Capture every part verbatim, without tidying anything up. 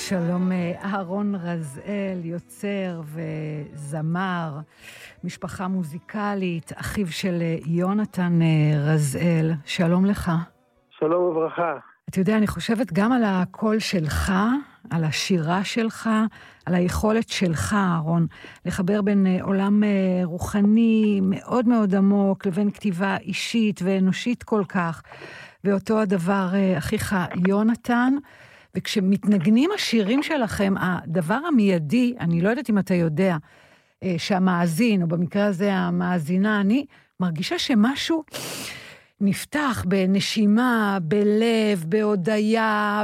שלום אהרון רזאל, יוצר וזמר, משפחה מוזיקלית, אחיו של יונתן רזאל. שלום לך. שלום וברכה. אתה יודע, אני חושבת גם על הקול שלך, על השירה שלך, על היכולת שלך, אהרון, לחבר בין עולם רוחני מאוד מאוד עמוק לבין כתיבה אישית ואנושית כל כך, ואותו הדבר אחיך יונתן. וכשמתנגנים השירים שלכם, הדבר המיידי, אני לא יודעת אם אתה יודע, שהמאזין, או במקרה הזה המאזינה, אני מרגישה שמשהו נפתח בנשימה, בלב, בהודיה,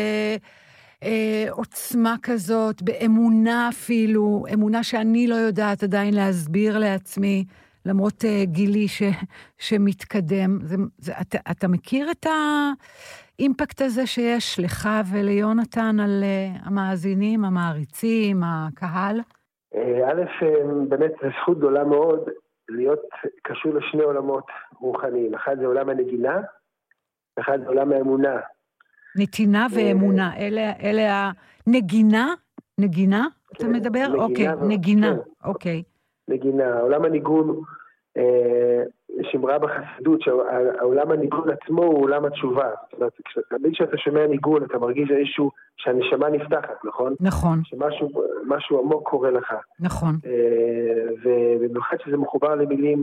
בעוצמה כזאת, באמונה אפילו, אמונה שאני לא יודעת עדיין להסביר לעצמי, למרות גילי ש, שמתקדם. זה, זה, אתה, אתה מכיר את האימפקט הזה שיש לך וליונתן על uh, המאזינים, המעריצים, הקהל? א', באמת זו זכות גדולה מאוד להיות קשור לשני עולמות רוחניים. אחד זה עולם הנגינה, אחד זה עולם האמונה. נתינה ואמונה, אלה, אלה הנגינה? נגינה? אתה מדבר? אוקיי, נגינה, אוקיי. נגינה, עולם הניגון, שמרה בחסידות, שהעולם הניגון עצמו הוא עולם התשובה. זאת אומרת, תמיד כשאתה שומע ניגון, אתה מרגיש איזשהו, שהנשמה נפתחת, נכון? נכון. שמשהו משהו עמוק קורה לך. נכון. ובמיוחד שזה מחובר למילים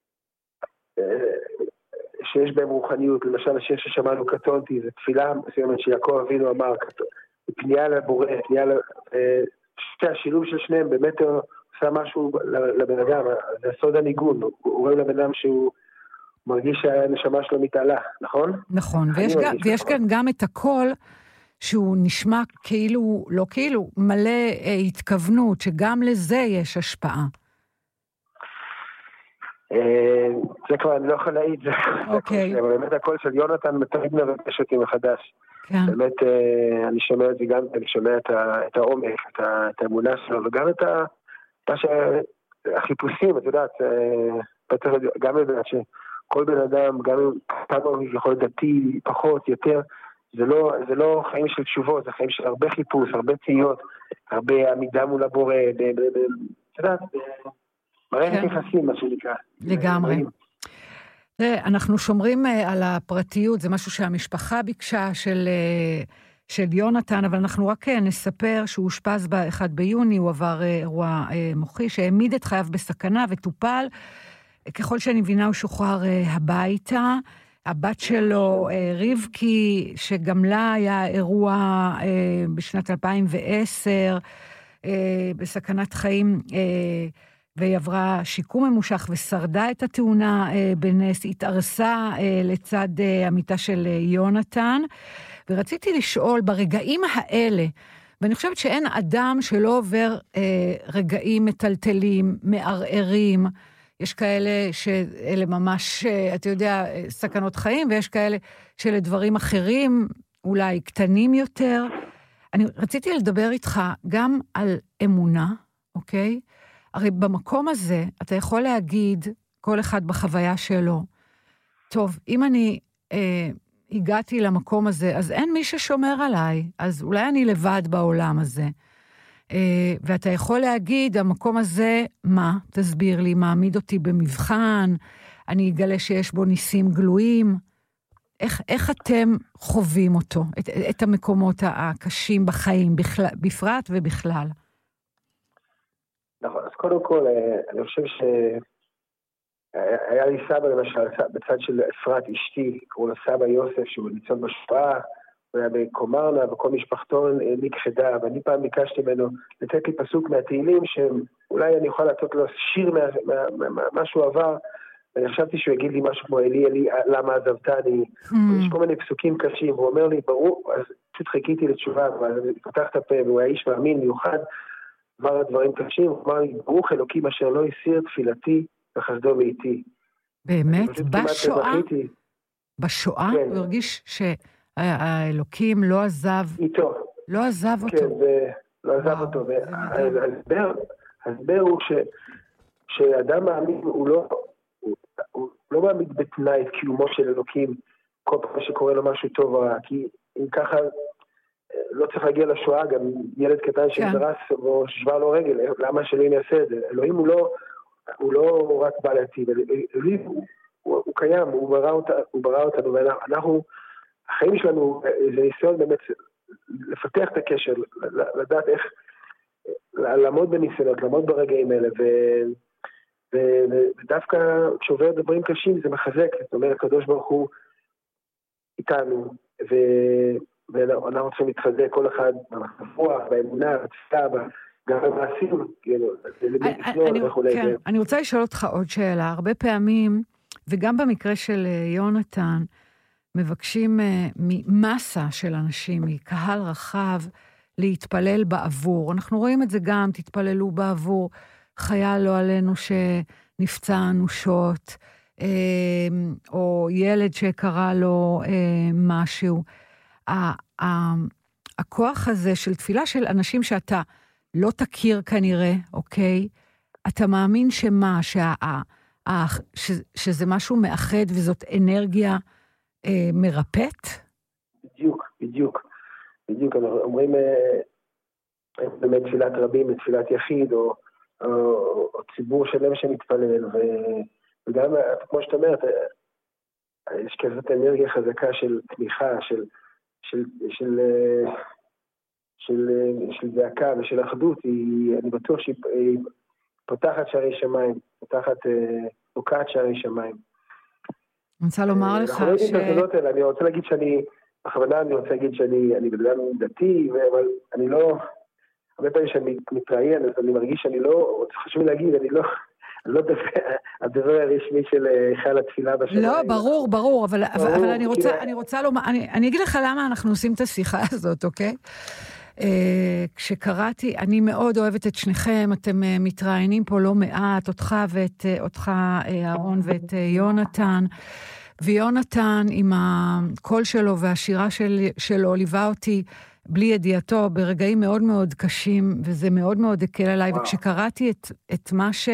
שיש בהם רוחניות, למשל השיר ששמענו קטונתי, זו תפילה מסוימת שיעקב אבינו אמר, פנייה לבורא, פנייה השילוב של שניהם באמת עושה משהו לבן אדם, זה סוד הניגון, הוא רואה לבן אדם שהוא מרגיש שהנשמה שלו מתעלה, נכון? נכון, ויש, גם, ויש כאן גם את הקול שהוא נשמע כאילו, לא כאילו, מלא אה, התכוונות, שגם לזה יש השפעה. אה, זה כבר אני לא יכול להעיד, אוקיי. אבל באמת הקול של יונתן תמיד מרגש אותי מחדש. כן. באמת אני שומע את זה גם, אני שומע את העומק, את האמונה שלו, וגם את החיפושים, את יודעת, גם לדעת שכל בן אדם, גם כמה הוא יכול דתי, פחות, יותר, זה לא, זה לא חיים של תשובות, זה חיים של הרבה חיפוש, הרבה תהיות, הרבה עמידה מול הבורא, את יודעת, מערכת יחסים, מה שנקרא. לגמרי. אנחנו שומרים על הפרטיות, זה משהו שהמשפחה ביקשה של, של יונתן, אבל אנחנו רק נספר שהוא אושפז ב-אחד ביוני, הוא עבר אירוע מוחי שהעמיד את חייו בסכנה וטופל. ככל שאני מבינה הוא שוחרר הביתה. הבת שלו, רבקי, שגם לה היה אירוע בשנת אלפיים ועשר, בסכנת חיים, והיא עברה שיקום ממושך ושרדה את התאונה בנס, התארסה לצד המיטה של יונתן, ורציתי לשאול ברגעים האלה, ואני חושבת שאין אדם שלא עובר רגעים מטלטלים, מערערים, יש כאלה שאלה ממש, אתה יודע, סכנות חיים, ויש כאלה שלדברים אחרים, אולי קטנים יותר. אני רציתי לדבר איתך גם על אמונה, אוקיי? הרי במקום הזה, אתה יכול להגיד, כל אחד בחוויה שלו, טוב, אם אני אה, הגעתי למקום הזה, אז אין מי ששומר עליי, אז אולי אני לבד בעולם הזה. אה, ואתה יכול להגיד, המקום הזה, מה? תסביר לי, מעמיד אותי במבחן, אני אגלה שיש בו ניסים גלויים. איך, איך אתם חווים אותו, את, את המקומות הקשים בחיים, בכלל, בפרט ובכלל? נכון, אז קודם כל, אני חושב שהיה לי סבא למשל, בצד של אפרת אשתי, קראו לה סבא יוסף, שהוא ניצול בשואה, הוא היה בקומרנה, וכל משפחתו נכחדה, ואני פעם ביקשתי ממנו לתת לי פסוק מהתהילים, שאולי אני יכול לתת לו שיר מה שהוא עבר, ואני חשבתי שהוא יגיד לי משהו כמו, אלי, אלי, למה עזבתני? יש כל מיני פסוקים קשים, והוא אומר לי, ברור, אז פשוט חיכיתי לתשובה, אבל אני פתח את הפה, והוא היה איש מאמין מיוחד, אמר דברים קשים, הוא אמר לי, ברוך אלוקים אשר לא הסיר תפילתי וחסדו מאיתי. באמת? בשואה? בשואה? הוא הרגיש שהאלוקים לא עזב... איתו. לא עזב אותו. כן, לא עזב אותו. ההסבר הוא שאדם מאמין, הוא לא מאמין בתנאי את קיומו של אלוקים, כל פעם שקורה לו משהו טוב, כי אם ככה... לא צריך להגיע לשואה, גם ילד קטן שדרס או ששבר לו רגל, למה שאלוהים יעשה את זה? אלוהים הוא לא, הוא לא רק בא להטיב, אלוהים הוא, הוא, הוא קיים, הוא ברא אותה, הוא ברא אותנו, ואנחנו, החיים שלנו, זה ניסיון באמת לפתח את הקשר, לדעת איך, לעמוד בניסיונות, לעמוד ברגעים האלה, ו, ו, ודווקא כשעובר דברים קשים זה מחזק, זאת אומרת, הקדוש ברוך הוא איתנו, ו... ואנחנו צריכים להתחזק כל אחד ברוח, באמונה, בתפילה, גם במעשים, אני רוצה לשאול אותך עוד שאלה. הרבה פעמים, וגם במקרה של יונתן, מבקשים ממסה של אנשים, מקהל רחב, להתפלל בעבור. אנחנו רואים את זה גם, תתפללו בעבור חייל לא עלינו שנפצע אנושות, או ילד שקרה לו משהו. הכוח הזה של תפילה של אנשים שאתה לא תכיר כנראה, אוקיי? אתה מאמין שמה, שה, ש, שזה משהו מאחד וזאת אנרגיה אה, מרפאת? בדיוק, בדיוק. בדיוק, אנחנו אומרים אה, באמת תפילת רבים, תפילת יחיד, או, או, או ציבור שלם שמתפלל, ו, וגם, כמו שאת אומרת, יש כזאת אנרגיה חזקה של תמיכה, של של, של, של, של זעקה ושל אחדות, היא, אני בטוח שהיא פותחת שערי שמיים, פותחת, פוקעת שערי שמיים. אני רוצה לומר לך ש... אני רוצה להגיד שאני, בכוונה אני רוצה להגיד שאני, אני בן אדם דתי, אבל אני לא, הרבה פעמים שאני מתראיין, אז אני מרגיש שאני לא, חשוב לי להגיד, אני לא... לא הדבר הרשמי של חייל התפילה בשמיים. לא, ברור, ברור, אבל, ברור, אבל אני רוצה, כי... אני רוצה לומר, אני, אני אגיד לך למה אנחנו עושים את השיחה הזאת, אוקיי? Uh, כשקראתי, אני מאוד אוהבת את שניכם, אתם uh, מתראיינים פה לא מעט, אותך ואת, uh, אותך אהרון ואת uh, יונתן, ויונתן עם הקול שלו והשירה של, שלו ליווה אותי בלי ידיעתו ברגעים מאוד מאוד קשים, וזה מאוד מאוד הקל עליי, וואו. וכשקראתי את, את מה ש...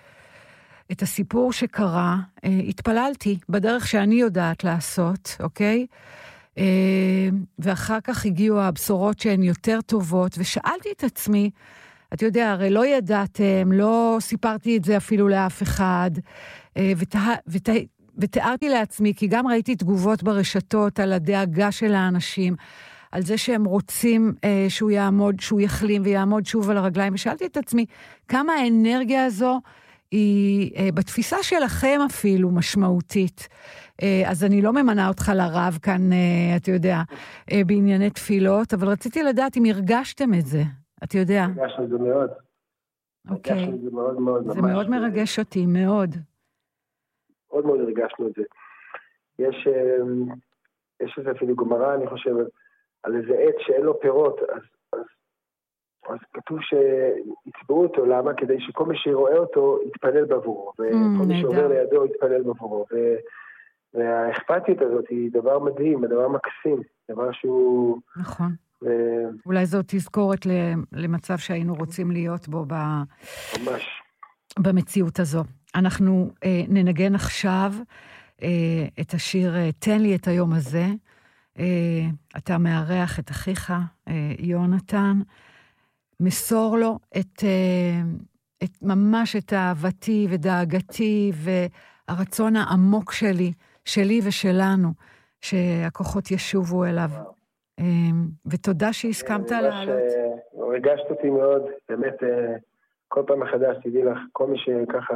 את הסיפור שקרה, uh, התפללתי בדרך שאני יודעת לעשות, אוקיי? Uh, ואחר כך הגיעו הבשורות שהן יותר טובות, ושאלתי את עצמי, את יודע, הרי לא ידעתם, לא סיפרתי את זה אפילו לאף אחד, uh, ות, ות, ותיארתי לעצמי, כי גם ראיתי תגובות ברשתות על הדאגה של האנשים, על זה שהם רוצים uh, שהוא יעמוד, שהוא יחלים ויעמוד שוב על הרגליים, ושאלתי את עצמי, כמה האנרגיה הזו היא uh, בתפיסה שלכם אפילו משמעותית. Uh, אז אני לא ממנה אותך לרב כאן, uh, אתה יודע, uh, בענייני תפילות, אבל רציתי לדעת אם הרגשתם את זה, אתה יודע. הרגשנו את זה מאוד. אוקיי. הרגשנו את זה מאוד מאוד. זה מאוד מרגש אותי, מאוד. מאוד מאוד הרגשנו את זה. יש, uh, יש איזה אפילו גמרא, אני חושב, על איזה עץ שאין לו פירות, אז, אז, אז כתוב שיצבעו אותו, למה? כדי שכל מי שרואה אותו יתפלל בעבורו, וכל מי שעובר לידו יתפלל בעבורו, ו, והאכפתיות הזאת היא דבר מדהים, דבר מקסים, דבר שהוא... נכון. ו... אולי זאת תזכורת למצב שהיינו רוצים להיות בו ב... ממש. במציאות הזו. אנחנו אה, ננגן עכשיו אה, את השיר "תן לי את היום הזה", Uh, אתה מארח את אחיך, uh, יונתן, מסור לו את, uh, את ממש את אהבתי ודאגתי והרצון העמוק שלי, שלי ושלנו, שהכוחות ישובו אליו. Uh, ותודה שהסכמת לעלות. הרגשת אותי מאוד, באמת, כל פעם מחדש, תדעי לך, כל מי שככה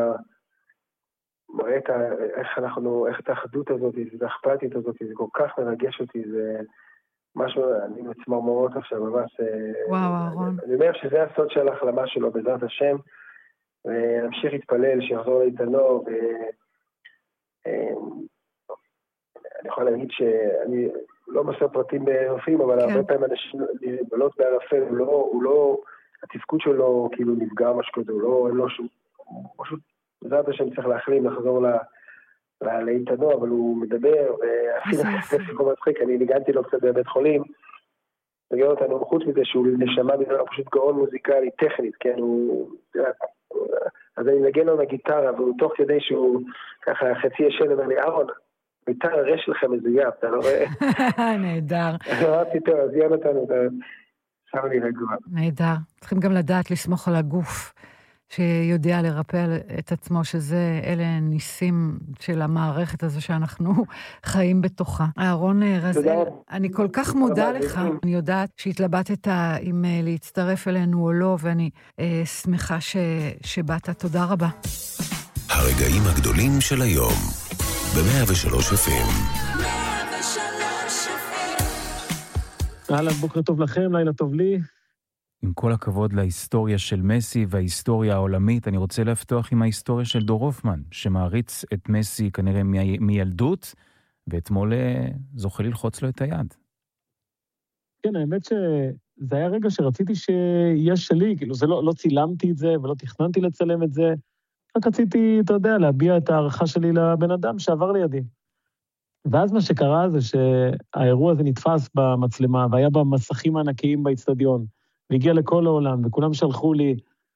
מראה את ה, איך אנחנו, איך את האחדות הזאת, את האכפתיות הזאת, זה כל כך מרגש אותי, זה משהו, אני מצמרמורות עכשיו, ממש... וואו, אהרון. אני אומר שזה הסוד של ההחלמה שלו, בעזרת השם, ונמשיך להתפלל, שיחזור לאיתנו, ואני יכול להגיד שאני לא מסר פרטים ברופאים, אבל הרבה פעמים אנשים נבלות בערפל, הוא לא, התפקוד שלו כאילו נפגע משהו כזה, הוא לא, אין לו שום, פשוט... בעזרת השם צריך להחלים, לחזור לאיתנו, אבל הוא מדבר, ואפילו זה סיפור מצחיק, אני ניגנתי לו קצת בבית חולים, וגיע אותנו, חוץ מזה שהוא נשמע בזה, הוא פשוט גאון מוזיקלי, טכנית, כן, הוא... אז אני נגן לו בגיטרה, והוא תוך כדי שהוא ככה חצי ישן, אומר לי, אהרון, ביתר הרש שלכם מזויף, אתה לא רואה? נהדר. אמרתי, טוב, אז יונתן, שם לי רגוע. נהדר. צריכים גם לדעת לסמוך על הגוף, שיודע לרפא את עצמו, שזה, אלה ניסים של המערכת הזו שאנחנו חיים בתוכה. אהרון רזאל, אני כל כך מודה לך, אני יודעת שהתלבטת אם להצטרף אלינו או לא, ואני אה, שמחה ש, שבאת. תודה רבה. הרגעים הגדולים של היום, ב-מאה ושלוש אף אם. אהלן, בוקר טוב לכם, לילה טוב לי. עם כל הכבוד להיסטוריה של מסי וההיסטוריה העולמית, אני רוצה לפתוח עם ההיסטוריה של דור הופמן, שמעריץ את מסי כנראה מ- מילדות, ואתמול זוכה ללחוץ לו את היד. כן, האמת שזה היה רגע שרציתי שיהיה שלי, כאילו זה לא, לא צילמתי את זה ולא תכננתי לצלם את זה, רק רציתי, אתה יודע, להביע את הערכה שלי לבן אדם שעבר לידי. ואז מה שקרה זה שהאירוע הזה נתפס במצלמה, והיה במסכים הענקיים באצטדיון, והגיע לכל העולם, וכולם שלחו לי,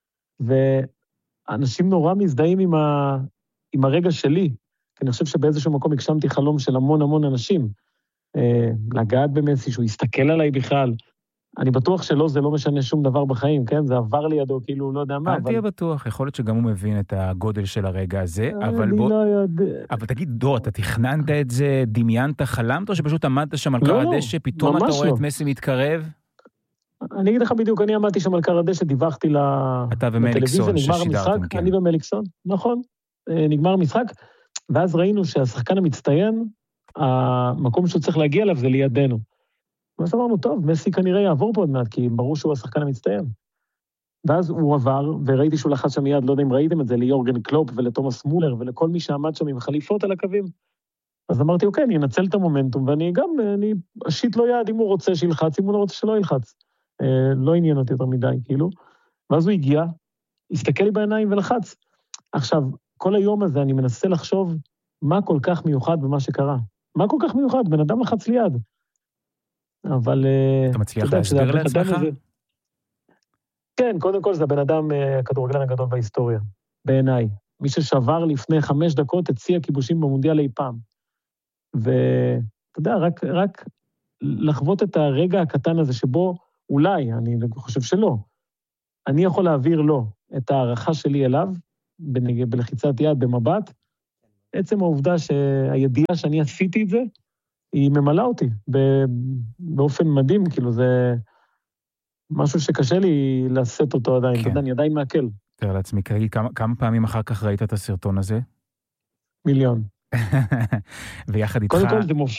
ואנשים נורא מזדהים עם, ה... עם הרגע שלי, כי אני חושב שבאיזשהו מקום הגשמתי חלום של המון המון אנשים, אה, לגעת במסי, שהוא יסתכל עליי בכלל, אני בטוח שלא, זה לא משנה שום דבר בחיים, כן? זה עבר לידו, כאילו, לא יודע מה. אל תהיה בטוח, יכול להיות שגם הוא מבין את הגודל של הרגע הזה, אבל בוא... אני לא יודע. אבל תגיד, דור, אתה תכננת את זה, דמיינת, חלמת, או שפשוט עמדת שם על קר הדשא, פתאום אתה רואה את מסי מתקרב? אני אגיד לך בדיוק, אני עמדתי שם על קר הדשא, דיווחתי אתה ומליקסון ששידרתם, כן. אני ומליקסון, נכון. נגמר משחק, ואז ראינו שהשחקן המצטיין, המקום שהוא צריך להגיע אליו זה לידינו. ואז אמרנו, טוב, מסי כנראה יעבור פה עוד מעט, כי ברור שהוא השחקן המצטיין. ואז הוא עבר, וראיתי שהוא לחץ שם מיד, לא יודע אם ראיתם את זה, ליורגן קלופ ולתומאס מולר, ולכל מי שעמד שם עם חליפות על הקווים. אז אמרתי, אוקיי, אני אנצל את המומנטום, ואני גם, אני אשיט לו יד אם הוא רוצה שילחץ, אם הוא לא רוצה שלא ילחץ. אה, לא עניין אותי יותר מדי, כאילו. ואז הוא הגיע, הסתכל לי בעיניים ולחץ. עכשיו, כל היום הזה אני מנסה לחשוב מה כל כך מיוחד במה שקרה. מה כל כך מיוחד? בן אדם לחץ לי יד. אבל... אתה מצליח להסביר לעצמך? כן, קודם כל זה הבן אדם הכדורגלן הגדול בהיסטוריה, בעיניי. מי ששבר לפני חמש דקות את שיא הכיבושים במונדיאל אי פעם. ואתה יודע, רק, רק לחוות את הרגע הקטן הזה שבו אולי, אני חושב שלא, אני יכול להעביר לו את הערכה שלי אליו, בלחיצת יד, במבט, עצם העובדה שהידיעה שאני עשיתי את זה, היא ממלאה אותי באופן מדהים, כאילו זה משהו שקשה לי לשאת אותו עדיין, אתה יודע, אני עדיין מעכל. תראה לעצמי, כמה פעמים אחר כך ראית את הסרטון הזה? מיליון. ויחד איתך... קודם כל זה מופיע.